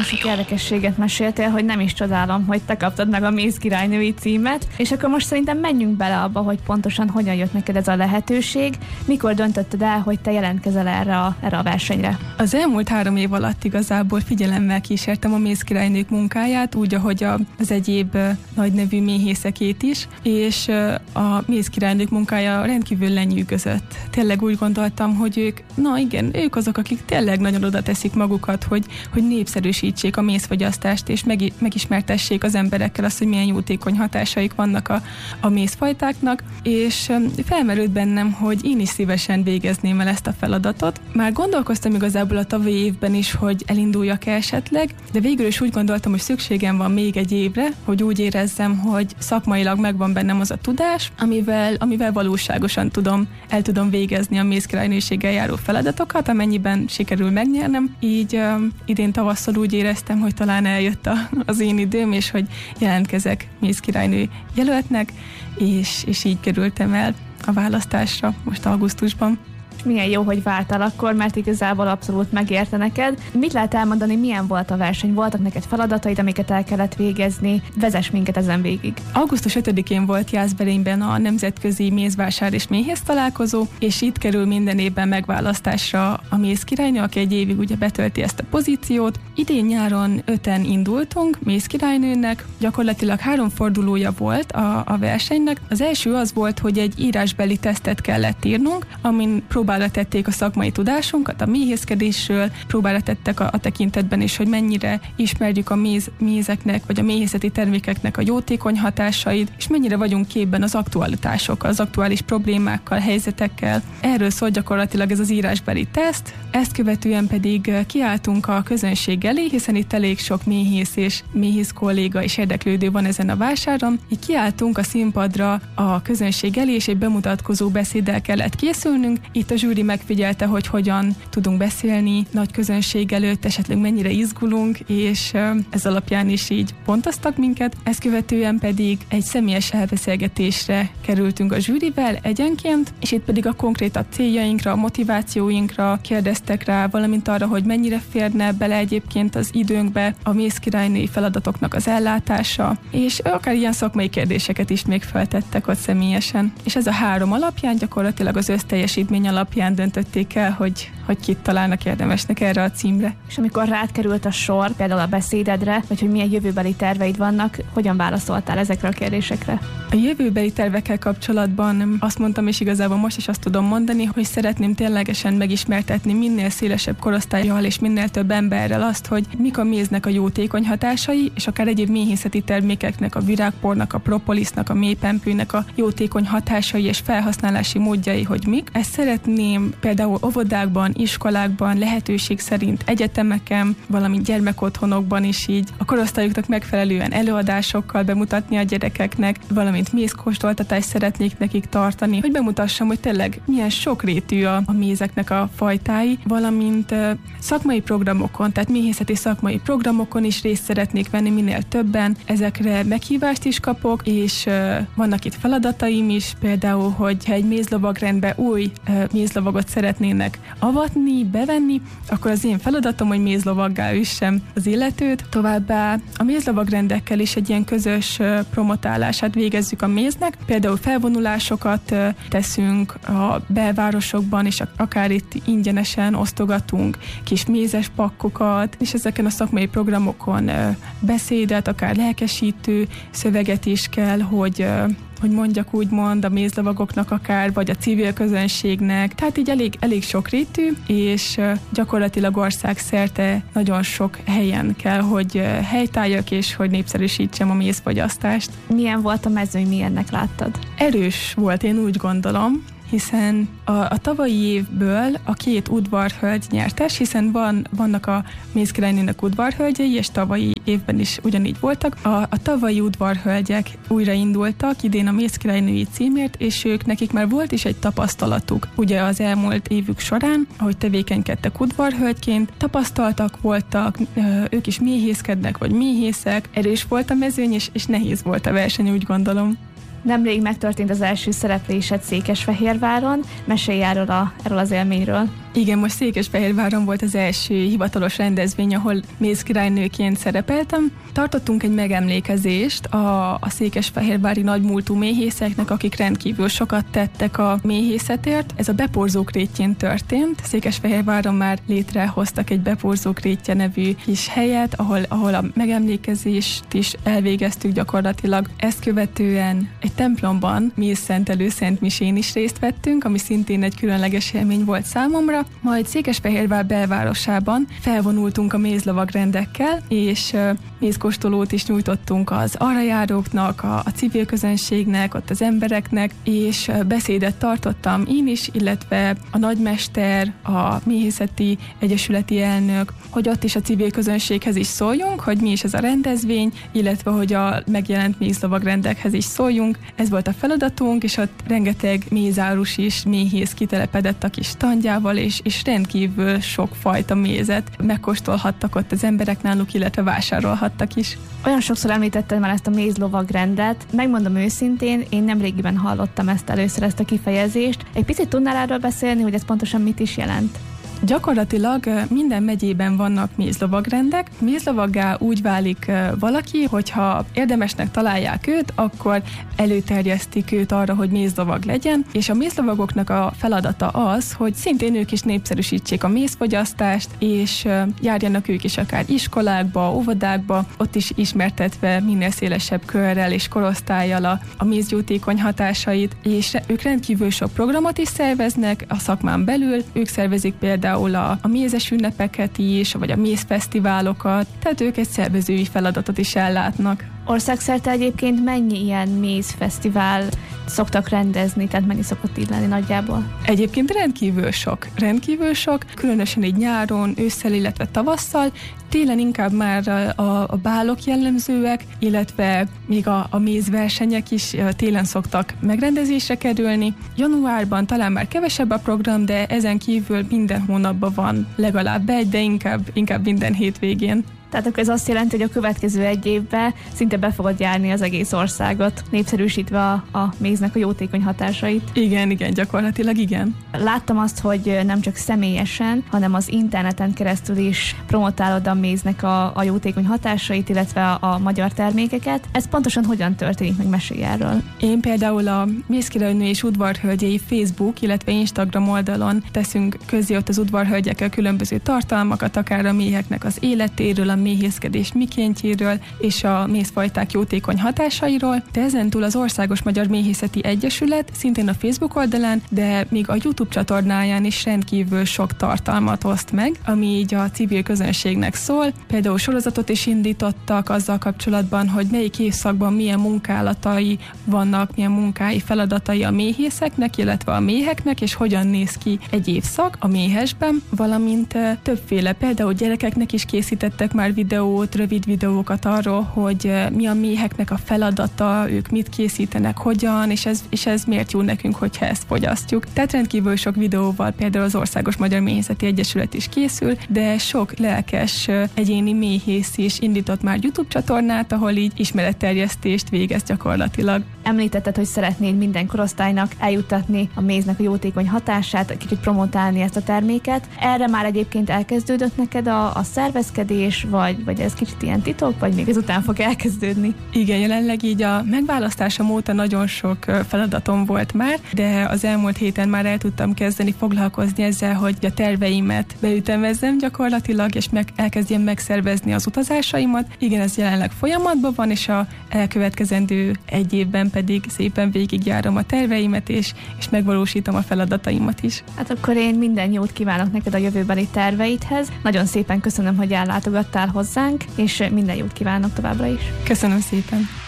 sok érdekességet meséltél, hogy nem is csodálom, hogy te kaptad meg a mézkirálynői címet, és akkor most szerintem menjünk bele abba, hogy pontosan hogyan jött neked ez a lehetőség, mikor döntötted el, hogy te jelentkezel erre a versenyre? Az elmúlt 3 év alatt igazából figyelemmel kísértem a mézkirálynők munkáját, úgy, ahogy az egyéb nagy nevű méhészekét is, és a mézkirálynők munkája rendkívül lenyűgözött. Tényleg úgy gondoltam, hogy ők azok, akik tényleg nagyon oda teszik magukat, hogy népszerűsítsék a mézfogyasztást, és megismertessék az emberekkel azt, hogy milyen jótékony hatásaik vannak a mézfajtáknak, és felmerült bennem, hogy én is szívesen végezném el ezt a feladatot. Már gondolkoztam igazából a tavalyi évben is, hogy elinduljak esetleg, de végül is úgy gondoltam, hogy szükségem van még egy évre, hogy úgy érezzem, hogy szakmailag megvan bennem az a tudás, amivel valóságosan el tudom végezni a mézkirálynőséggel járó feladatokat, amennyiben sikerül megnyernem. Így idén tavasszal úgy éreztem, hogy talán eljött az én időm, és hogy jelentkezek mézkirálynő jelöltnek, és így kerültem el a választásra most augusztusban. Milyen jó, hogy vártál akkor, mert igazából abszolút megérte neked. Mit lehet elmondani, milyen volt a verseny? Voltak neked feladataid, amiket el kellett végezni? Vezess minket ezen végig. Augusztus 5-én volt Jászberényben a Nemzetközi Mézvásár és Méhész találkozó, és itt kerül minden évben megválasztásra a mézkirálynő, aki egy évig ugye betölti ezt a pozíciót. Idén nyáron 5-en indultunk mézkirálynőnek, gyakorlatilag 3 fordulója volt a versenynek. Az első az volt, hogy egy írásbeli tesztet kellett írnunk, amin próbálra tették a szakmai tudásunkat a méhészkedésről, próbára tettek a tekintetben is, hogy mennyire ismerjük a mézeknek, vagy a méhészeti termékeknek a jótékony hatásait, és mennyire vagyunk képben az aktualitásokkal, az aktuális problémákkal, helyzetekkel. Erről szól gyakorlatilag ez az írásbeli teszt. Ezt követően pedig kiálltunk a közönség elé, hiszen itt elég sok méhész és méhész kolléga és érdeklődő van ezen a vásáron. Így kiálltunk a színpadra a közönség elé, és egy bemutatkozó beszéddel kellett készülnünk. Itt a zsűri megfigyelte, hogy hogyan tudunk beszélni nagy közönség előtt, esetleg mennyire izgulunk, és ez alapján is így pontoztak minket. Ezt követően pedig egy személyes elbeszélgetésre kerültünk a zsűrivel egyenként, és itt pedig a konkrétabb céljainkra, a motivációinkra kérdeztek rá, valamint arra, hogy mennyire férne bele egyébként az időnkbe a mézkirálynői feladatoknak az ellátása, és akár ilyen szakmai kérdéseket is még feltettek ott személyesen. És ez a 3 alapján gyakorlatilag az összteljesítmény alapján döntötték el, hogy kit találnak érdemesnek erre a címre. És amikor rád került a sor, például a beszédedre, vagy hogy milyen jövőbeli terveid vannak, hogyan válaszoltál ezekre a kérdésekre? A jövőbeli tervekkel kapcsolatban azt mondtam, és igazából most is azt tudom mondani, hogy szeretném ténylegesen megismertetni minél szélesebb korosztályjal és minél több emberrel azt, hogy mik a méznek a jótékony hatásai, és akár egyéb méhészeti termékeknek, a virágpornak, a propolisnak, a mélypempőnek a jótékony hatásai és felhasználási módjai, hogy mik. Ezt szeretném például óvodákban, iskolákban, lehetőség szerint egyetemeken, valamint gyermekotthonokban is így a korosztályuknak megfelelően előadásokkal bemutatni a gyerekeknek, valamint mézkóstoltatást szeretnék nekik tartani, hogy bemutassam, hogy tényleg milyen sokrétű a mézeknek a fajtái, valamint szakmai programokon, tehát méhészeti szakmai programokon is részt szeretnék venni minél többen. Ezekre meghívást is kapok, és vannak itt feladataim is, például, hogy ha egy mézlovagrendbe új mézlovagot szeretnének avatni, bevenni, akkor az én feladatom, hogy mézlovaggá üssem az illetőt. Továbbá a mézlovagrendekkel is egy ilyen közös promotálását végezzük a méznek. Például felvonulásokat teszünk a belvárosokban, és akár itt ingyenesen osztogatunk kis mézes pakkokat, és ezeken a szakmai programokon beszédet, akár lelkesítő szöveget is kell, hogy mondjak úgymond a mézlovagoknak akár, vagy a civil közönségnek. Tehát így elég sokrétű, és gyakorlatilag országszerte nagyon sok helyen kell, hogy helytálljak, és hogy népszerűsítsem a mézfogyasztást. Milyen volt a mezőny, milyennek láttad? Erős volt, én úgy gondolom, hiszen a tavalyi évből a 2 udvarhölgy nyertes, hiszen vannak a mézkirálynőnek udvarhölgyei, és tavalyi évben is ugyanígy voltak. A tavalyi udvarhölgyek újraindultak idén a mézkirálynői címért, és nekik már volt is egy tapasztalatuk. Ugye az elmúlt évük során, ahogy tevékenykedtek udvarhölgyként, tapasztaltak voltak, ők is méhészkednek, vagy méhészek, erős volt a mezőny, és nehéz volt a verseny, úgy gondolom. Nemrég megtörtént az első szereplésed Székesfehérváron. Mesélj erről az élményről. Igen, most Székesfehérváron volt az első hivatalos rendezvény, ahol mézkirálynőként szerepeltem. Tartottunk egy megemlékezést a székesfehérvári nagymúltú méhészeknek, akik rendkívül sokat tettek a méhészetért. Ez a Beporzók rétjén történt. Székesfehérváron már létrehoztak egy Beporzók rétje nevű kis helyet, ahol a megemlékezést is elvégeztük gyakorlatilag. Ezt követően egy templomban mézszentelő szentmisén is részt vettünk, ami szintén egy különleges élmény volt számomra. Majd Székesfehérvár belvárosában felvonultunk a mézlovagrendekkel, és mézkóstolót is nyújtottunk az arrajáróknak, a civil közönségnek, ott az embereknek, és beszédet tartottam én is, illetve a nagymester, a méhészeti egyesületi elnök, hogy ott is a civil közönséghez is szóljunk, hogy mi is ez a rendezvény, illetve hogy a megjelent mézlovagrendekhez is szóljunk. Ez volt a feladatunk, és ott rengeteg mézárus is, méhész kitelepedett a kis standjával, és rendkívül sok fajta mézet megkóstolhattak ott az emberek náluk, illetve vásárolhattak is. Olyan sokszor említetted már ezt a mézlovagrendet. Megmondom őszintén, én nemrégiben hallottam először ezt a kifejezést. Egy picit tudnál erről beszélni, hogy ez pontosan mit is jelent? Gyakorlatilag minden megyében vannak mézlovagrendek. Mézlovaggá úgy válik valaki, hogyha érdemesnek találják őt, akkor előterjesztik őt arra, hogy mézlovag legyen, és a mézlovagoknak a feladata az, hogy szintén ők is népszerűsítsék a mézfogyasztást, és járjanak ők is akár iskolákba, óvodákba, ott is ismertetve minél szélesebb körrel és korosztállyal a mézjótékony hatásait, és ők rendkívül sok programot is szerveznek a szakmán belül, ők szervezik például a mézes ünnepeket is, vagy a mézfesztiválokat, tehát ők egy szervezői feladatot is ellátnak. Országszerte egyébként mennyi ilyen mézfesztivál szoktak rendezni, tehát mennyi szokott így lenni nagyjából? Egyébként rendkívül sok, különösen így nyáron, ősszel, illetve tavasszal. Télen inkább már a bálok jellemzőek, illetve még a mézversenyek is télen szoktak megrendezésre kerülni. Januárban talán már kevesebb a program, de ezen kívül minden hónapban van legalább egy, de inkább minden hétvégén. Tehát akkor ez azt jelenti, hogy a következő egy évben szinte be fogod járni az egész országot, népszerűsítve a méznek a jótékony hatásait. Igen, gyakorlatilag igen. Láttam azt, hogy nem csak személyesen, hanem az interneten keresztül is promotálod a méznek a jótékony hatásait, illetve a magyar termékeket. Ez pontosan hogyan történik, meg mesélj erről? Én például a Mézkirálynő és udvarhölgyei Facebook, illetve Instagram oldalon teszünk közzé ott az udvarhölgyekkel különböző tartalmakat, akár a méheknek az életéről, a méhészkedés mikéntjéről és a mézfajták jótékony hatásairól, de ezentúl az Országos Magyar Méhészeti Egyesület szintén a Facebook oldalán, de még a YouTube csatornáján is rendkívül sok tartalmat oszt meg, ami így a civil közönségnek szól. Például sorozatot is indítottak azzal kapcsolatban, hogy melyik évszakban milyen munkálatai vannak, milyen munkái, feladatai a méhészeknek, illetve a méheknek, és hogyan néz ki egy évszak a méhesben, valamint többféle, például gyerekeknek is készítettek már rövid videókat arról, hogy mi a méheknek a feladata, ők mit készítenek, hogyan, és ez miért jó nekünk, hogyha ezt fogyasztjuk. Tehát rendkívül sok videóval például az Országos Magyar Méhészeti Egyesület is készül, de sok lelkes egyéni méhész is indított már YouTube csatornát, ahol így ismeretterjesztést végez gyakorlatilag. Említetted, hogy szeretnéd minden korosztálynak eljuttatni a méznek a jótékony hatását, kicsit promotálni ezt a terméket. Erre már egyébként elkezdődött neked a szervezkedés, vagy ez kicsit ilyen titok, vagy még ezután fog elkezdődni? Igen, jelenleg így a megválasztásom óta nagyon sok feladatom volt már, de az elmúlt héten már el tudtam kezdeni foglalkozni ezzel, hogy a terveimet beütemezzem gyakorlatilag, és elkezdjem megszervezni az utazásaimat. Igen, ez jelenleg folyamatban van, és a elkövetkezendő egy évben pedig szépen végigjárom a terveimet, és megvalósítom a feladataimat is. Hát akkor én minden jót kívánok neked a jövőbeli terveidhez. Nagyon szépen köszönöm, hogy ellátogattál hozzánk, és minden jót kívánok továbbra is. Köszönöm szépen!